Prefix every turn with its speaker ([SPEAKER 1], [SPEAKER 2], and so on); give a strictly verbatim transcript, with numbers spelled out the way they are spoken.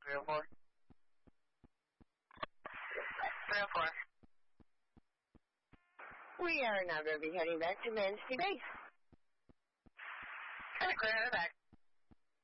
[SPEAKER 1] three oh four. three oh four.
[SPEAKER 2] We are now going to be heading back to Manistee Base.
[SPEAKER 1] Okay, clear in the back.